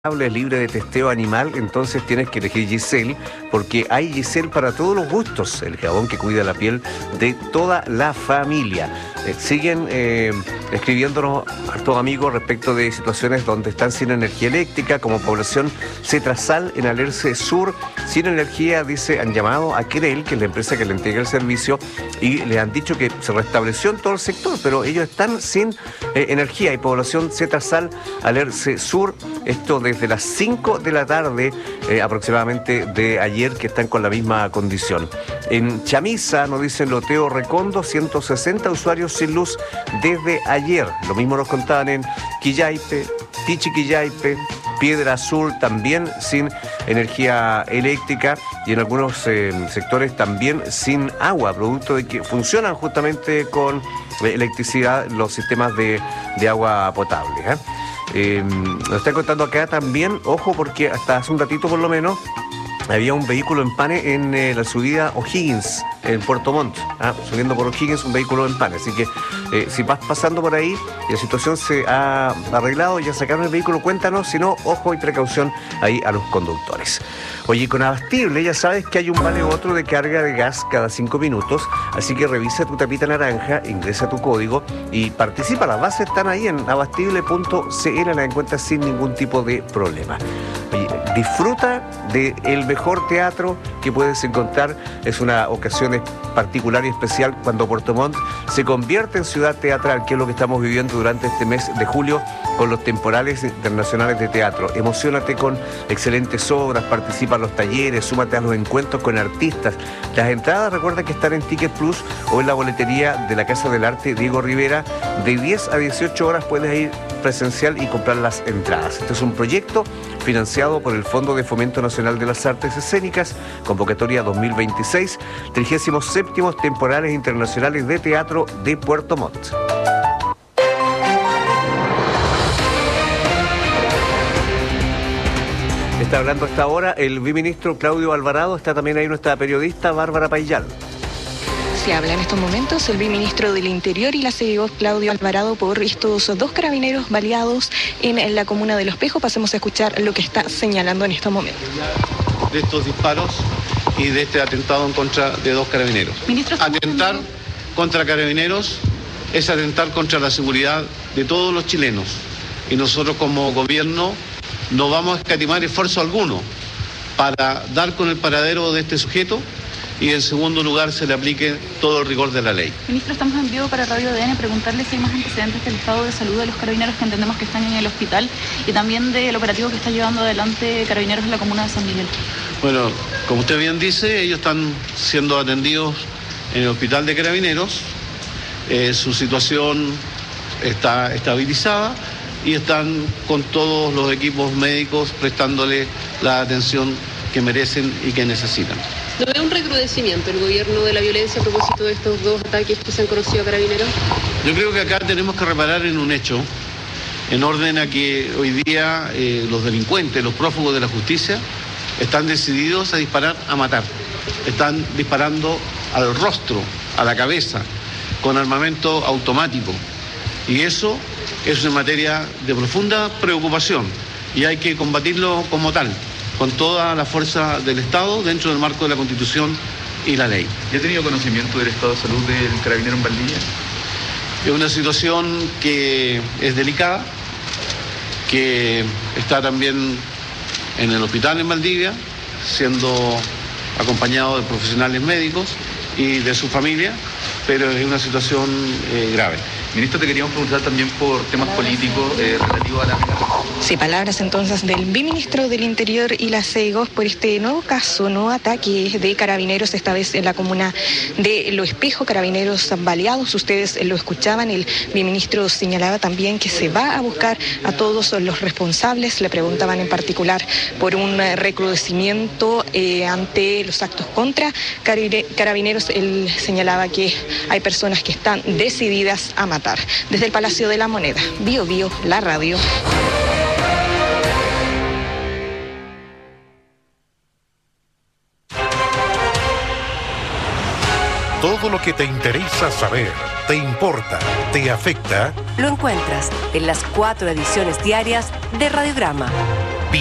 es libre de testeo animal, entonces tienes que elegir Giselle, porque hay Giselle para todos los gustos, el jabón que cuida la piel de toda la familia. Siguen escribiéndonos hartos amigos respecto de situaciones donde están sin energía eléctrica, como población Cetrasal en Alerce Sur, sin energía, dice, han llamado a Querel, que es la empresa que le entrega el servicio, y le han dicho que se restableció en todo el sector, pero ellos están sin energía. Y población Cetrasal, Alerce Sur, esto desde las 5 de la tarde aproximadamente de ayer, que están con la misma condición. En Chamisa nos dicen Loteo Recondo, 160 usuarios sin luz desde ayer. Lo mismo nos contaban en Quillaipe, Pichiquillaipe, Piedra Azul, también sin energía eléctrica, y en algunos sectores también sin agua, producto de que funcionan justamente con electricidad los sistemas de agua potable. Nos están contando acá también, ojo, porque hasta hace un ratito por lo menos había un vehículo en pane en la subida O'Higgins, en Puerto Montt, subiendo por O'Higgins un vehículo en pane. Así que si vas pasando por ahí y la situación se ha arreglado, ya sacaron el vehículo, cuéntanos, si no, ojo y precaución ahí a los conductores. Oye, con Abastible ya sabes que hay un vale otro de carga de gas cada 5 minutos, así que revisa tu tapita naranja, ingresa tu código y participa. Las bases están ahí en abastible.cl, la encuentras sin ningún tipo de problema. Oye, disfruta del mejor teatro que puedes encontrar. Es una ocasión particular y especial cuando Puerto Montt se convierte en ciudad teatral, que es lo que estamos viviendo durante este mes de julio con los temporales internacionales de teatro. Emociónate con excelentes obras, participa en los talleres, súmate a los encuentros con artistas. Las entradas, recuerda que están en Ticket Plus o en la boletería de la Casa del Arte Diego Rivera. De 10 a 18 horas puedes ir presencial y comprar las entradas. Este es un proyecto financiado por el Fondo de Fomento Nacional de las Artes Escénicas, convocatoria 2026, 37º Temporales Internacionales de Teatro de Puerto Montt. Está hablando a esta hora el viceministro Claudio Alvarado, está también ahí nuestra periodista Bárbara Payán. Se habla en estos momentos el viceministro del Interior y la CEGOP, Claudio Alvarado, por estos 2 carabineros baleados en la comuna de Los Pejos. Pasemos a escuchar lo que está señalando en estos momentos. De estos disparos y de este atentado en contra de 2 carabineros. Atentar contra carabineros es atentar contra la seguridad de todos los chilenos. Y nosotros como gobierno no vamos a escatimar esfuerzo alguno para dar con el paradero de este sujeto, y en segundo lugar se le aplique todo el rigor de la ley. Ministro, estamos en vivo para Radio ADN, preguntarle si hay más antecedentes del estado de salud de los carabineros que entendemos que están en el hospital, y también del operativo que está llevando adelante Carabineros en la comuna de San Miguel. Bueno, como usted bien dice, ellos están siendo atendidos en el hospital de Carabineros, su situación está estabilizada y están con todos los equipos médicos prestándole la atención que merecen y que necesitan. ¿No ve un recrudecimiento el gobierno de la violencia a propósito de estos 2 ataques que se han conocido a Carabineros? Yo creo que acá tenemos que reparar en un hecho, en orden a que hoy día los delincuentes, los prófugos de la justicia, están decididos a disparar, a matar. Están disparando al rostro, a la cabeza, con armamento automático. Y eso es una materia de profunda preocupación y hay que combatirlo como tal, con toda la fuerza del Estado dentro del marco de la Constitución y la ley. ¿Ya ha tenido conocimiento del estado de salud del carabinero en Valdivia? Es una situación que es delicada, que está también en el hospital en Valdivia, siendo acompañado de profesionales médicos y de su familia, pero es una situación grave. Ministro, te queríamos preguntar también por temas políticos relativos a la... Sí, palabras entonces del viceministro del Interior y la CEGOP por este nuevo caso, nuevo ataque de carabineros, esta vez en la comuna de Los Espejos, carabineros baleados. Ustedes lo escuchaban, el viceministro señalaba también que se va a buscar a todos los responsables. Le preguntaban en particular por un recrudecimiento ante los actos contra carabineros. Él señalaba que hay personas que están decididas a matar. Desde el Palacio de la Moneda, Bio Bio, la radio. Todo lo que te interesa saber, te importa, te afecta, lo encuentras en las 4 ediciones diarias de Radiograma.